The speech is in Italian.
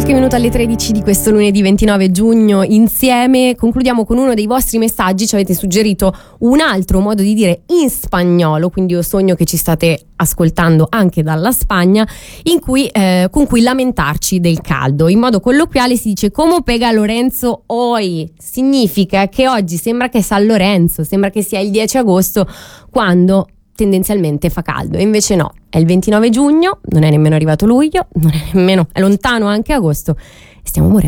Qualche minuto alle 13 di questo lunedì 29 giugno insieme concludiamo con uno dei vostri messaggi. Ci avete suggerito un altro modo di dire in spagnolo, quindi io sogno che ci state ascoltando anche dalla Spagna, con cui lamentarci del caldo. In modo colloquiale si dice "Como pega Lorenzo hoy", significa che oggi sembra che San Lorenzo, sembra che sia il 10 agosto quando tendenzialmente fa caldo, e invece no, è il 29 giugno, non è nemmeno arrivato luglio, è lontano anche agosto e stiamo morendo.